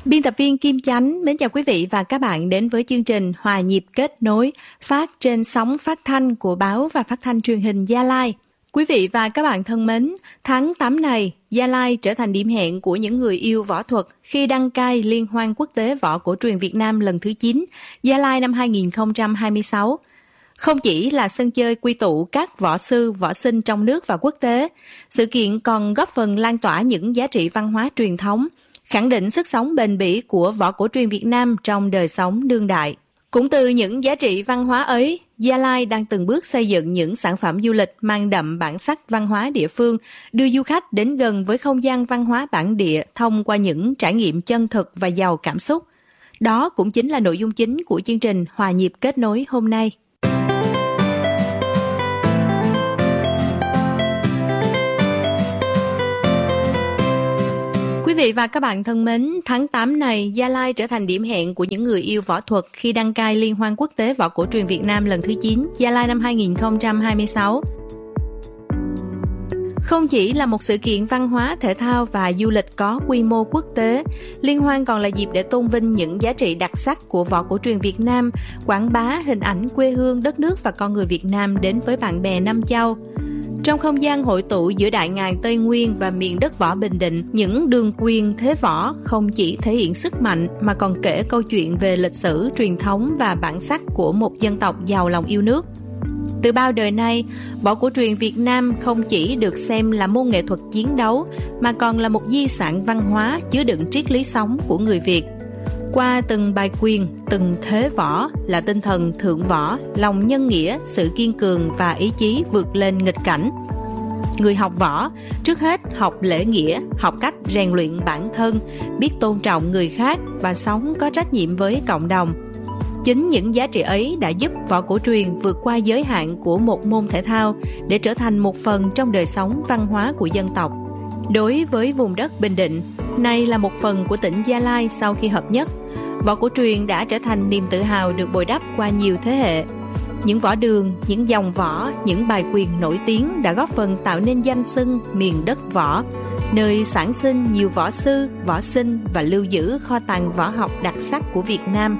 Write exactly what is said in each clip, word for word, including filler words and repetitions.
Biên tập viên Kim Chánh mến chào quý vị và các bạn đến với chương trình Hòa nhịp kết nối phát trên sóng phát thanh của báo và phát thanh truyền hình Gia Lai. Quý vị và các bạn thân mến, tháng tám này, Gia Lai trở thành điểm hẹn của những người yêu võ thuật khi đăng cai Liên hoan quốc tế võ cổ truyền Việt Nam lần thứ chín, Gia Lai năm hai không hai sáu. Không chỉ là sân chơi quy tụ các võ sư, võ sinh trong nước và quốc tế, sự kiện còn góp phần lan tỏa những giá trị văn hóa truyền thống, khẳng định sức sống bền bỉ của võ cổ truyền Việt Nam trong đời sống đương đại. Cũng từ những giá trị văn hóa ấy, Gia Lai đang từng bước xây dựng những sản phẩm du lịch mang đậm bản sắc văn hóa địa phương, đưa du khách đến gần với không gian văn hóa bản địa thông qua những trải nghiệm chân thực và giàu cảm xúc. Đó cũng chính là nội dung chính của chương trình Hòa nhịp kết nối hôm nay. Quý vị và các bạn thân mến, tháng tám này, Gia Lai trở thành điểm hẹn của những người yêu võ thuật khi đăng cai Liên hoan quốc tế võ cổ truyền Việt Nam lần thứ chín, Gia Lai năm hai không hai sáu. Không chỉ là một sự kiện văn hóa, thể thao và du lịch có quy mô quốc tế, Liên hoan còn là dịp để tôn vinh những giá trị đặc sắc của võ cổ truyền Việt Nam, quảng bá hình ảnh quê hương, đất nước và con người Việt Nam đến với bạn bè năm châu. Trong không gian hội tụ giữa đại ngàn Tây Nguyên và miền đất võ Bình Định, những đường quyền thế võ không chỉ thể hiện sức mạnh mà còn kể câu chuyện về lịch sử, truyền thống và bản sắc của một dân tộc giàu lòng yêu nước. Từ bao đời nay, võ cổ truyền Việt Nam không chỉ được xem là môn nghệ thuật chiến đấu mà còn là một di sản văn hóa chứa đựng triết lý sống của người Việt. Qua từng bài quyền, từng thế võ là tinh thần thượng võ, lòng nhân nghĩa, sự kiên cường và ý chí vượt lên nghịch cảnh. Người học võ, trước hết học lễ nghĩa, học cách rèn luyện bản thân, biết tôn trọng người khác và sống có trách nhiệm với cộng đồng. Chính những giá trị ấy đã giúp võ cổ truyền vượt qua giới hạn của một môn thể thao để trở thành một phần trong đời sống văn hóa của dân tộc. Đối với vùng đất Bình Định, nay là một phần của tỉnh Gia Lai sau khi hợp nhất, võ cổ truyền đã trở thành niềm tự hào được bồi đắp qua nhiều thế hệ. Những võ đường, những dòng võ, những bài quyền nổi tiếng đã góp phần tạo nên danh xưng miền đất võ, nơi sản sinh nhiều võ sư, võ sinh và lưu giữ kho tàng võ học đặc sắc của Việt Nam.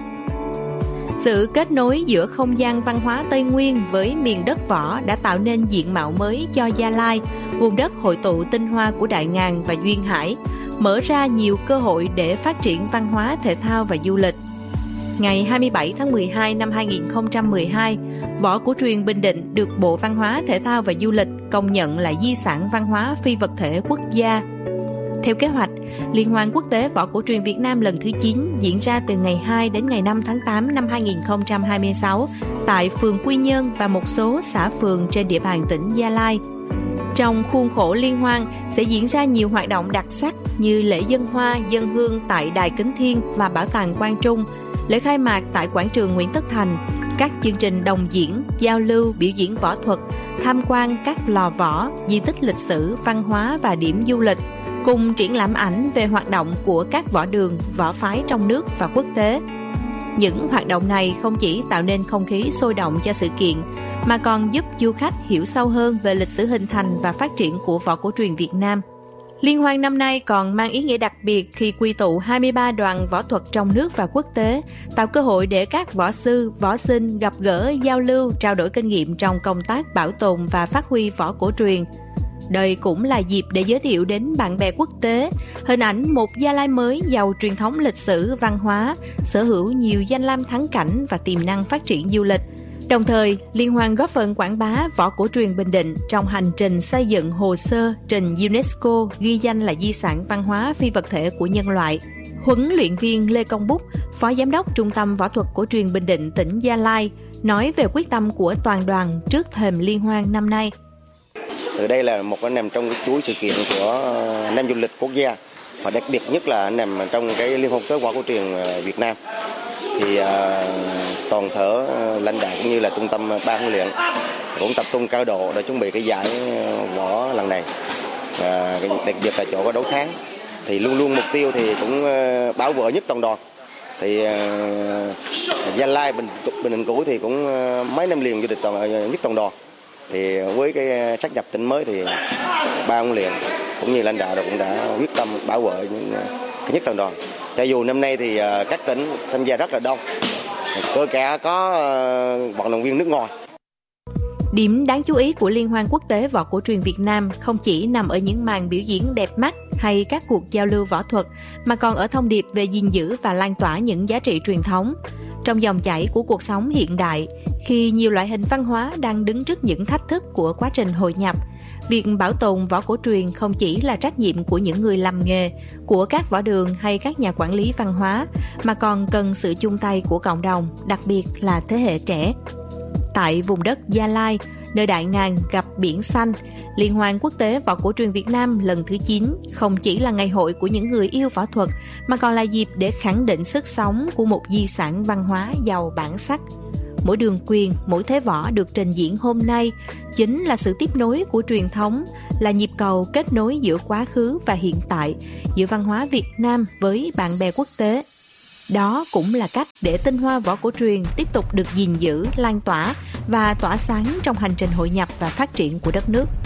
Sự kết nối giữa không gian văn hóa Tây Nguyên với miền đất võ đã tạo nên diện mạo mới cho Gia Lai, vùng đất hội tụ tinh hoa của Đại Ngàn và Duyên Hải, mở ra nhiều cơ hội để phát triển văn hóa, thể thao và du lịch. Ngày hai mươi bảy tháng mười hai năm hai nghìn không trăm mười hai, võ cổ truyền Bình Định được Bộ Văn hóa, Thể thao và Du lịch công nhận là di sản văn hóa phi vật thể quốc gia. Theo kế hoạch, Liên hoan quốc tế võ cổ truyền Việt Nam lần thứ chín diễn ra từ ngày hai đến ngày năm tháng tám năm hai nghìn không trăm hai mươi sáu tại phường Quy Nhơn và một số xã phường trên địa bàn tỉnh Gia Lai. Trong khuôn khổ liên hoan sẽ diễn ra nhiều hoạt động đặc sắc như lễ dâng hoa, dâng hương tại Đài Kính Thiên và Bảo tàng Quang Trung, lễ khai mạc tại quảng trường Nguyễn Tất Thành, các chương trình đồng diễn, giao lưu, biểu diễn võ thuật, tham quan các lò võ, di tích lịch sử, văn hóa và điểm du lịch, cùng triển lãm ảnh về hoạt động của các võ đường, võ phái trong nước và quốc tế. Những hoạt động này không chỉ tạo nên không khí sôi động cho sự kiện, mà còn giúp du khách hiểu sâu hơn về lịch sử hình thành và phát triển của võ cổ truyền Việt Nam. Liên hoan năm nay còn mang ý nghĩa đặc biệt khi quy tụ hai mươi ba đoàn võ thuật trong nước và quốc tế, tạo cơ hội để các võ sư, võ sinh gặp gỡ, giao lưu, trao đổi kinh nghiệm trong công tác bảo tồn và phát huy võ cổ truyền. Đây cũng là dịp để giới thiệu đến bạn bè quốc tế hình ảnh một Gia Lai mới giàu truyền thống lịch sử, văn hóa, sở hữu nhiều danh lam thắng cảnh và tiềm năng phát triển du lịch. Đồng thời, liên hoan góp phần quảng bá võ cổ truyền Bình Định trong hành trình xây dựng hồ sơ trình UNESCO ghi danh là di sản văn hóa phi vật thể của nhân loại. Huấn luyện viên Lê Công Búc, Phó Giám đốc Trung tâm Võ thuật Cổ truyền Bình Định tỉnh Gia Lai, nói về quyết tâm của toàn đoàn trước thềm liên hoan năm nay. Từ đây là một cái nằm trong cái chuỗi sự kiện của năm du lịch quốc gia, và đặc biệt nhất là nằm trong cái liên hoan quốc tế võ cổ truyền Việt Nam. Thì uh, toàn thể lãnh đạo cũng như là trung tâm ban huấn luyện cũng tập trung cao độ để chuẩn bị cái giải võ lần này. Và đặc biệt là chỗ có đấu kháng thì luôn luôn mục tiêu thì cũng uh, bảo vệ nhất toàn đoàn. Thì uh, Gia Lai, Bình, Bình Định cũ thì cũng uh, mấy năm liền du lịch toàn, nhất toàn đoàn. Thì với cái sát nhập tỉnh mới thì ban huấn luyện cũng như lãnh đạo cũng đã quyết tâm bảo vệ những nhất toàn đoàn. Cho dù năm nay thì các tỉnh tham gia rất là đông, kể cả có vận động viên nước ngoài. Điểm đáng chú ý của Liên hoan quốc tế võ cổ truyền Việt Nam không chỉ nằm ở những màn biểu diễn đẹp mắt hay các cuộc giao lưu võ thuật, mà còn ở thông điệp về gìn giữ và lan tỏa những giá trị truyền thống. Trong dòng chảy của cuộc sống hiện đại, khi nhiều loại hình văn hóa đang đứng trước những thách thức của quá trình hội nhập, việc bảo tồn võ cổ truyền không chỉ là trách nhiệm của những người làm nghề, của các võ đường hay các nhà quản lý văn hóa, mà còn cần sự chung tay của cộng đồng, đặc biệt là thế hệ trẻ. Tại vùng đất Gia Lai, nơi đại ngàn gặp biển xanh, Liên hoan quốc tế võ cổ truyền Việt Nam lần thứ chín không chỉ là ngày hội của những người yêu võ thuật, mà còn là dịp để khẳng định sức sống của một di sản văn hóa giàu bản sắc. Mỗi đường quyền, mỗi thế võ được trình diễn hôm nay chính là sự tiếp nối của truyền thống, là nhịp cầu kết nối giữa quá khứ và hiện tại, giữa văn hóa Việt Nam với bạn bè quốc tế. Đó cũng là cách để tinh hoa võ cổ truyền tiếp tục được gìn giữ, lan tỏa và tỏa sáng trong hành trình hội nhập và phát triển của đất nước.